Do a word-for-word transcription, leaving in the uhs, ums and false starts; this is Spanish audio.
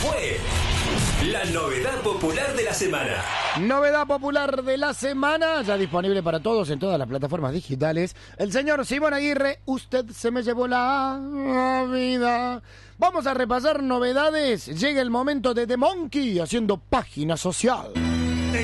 fue la novedad popular de la semana. Novedad popular de la semana, ya disponible para todos en todas las plataformas digitales. El señor Simón Aguirre, usted se me llevó la vida. Vamos a repasar novedades. Llega el momento de The Monkey haciendo página social.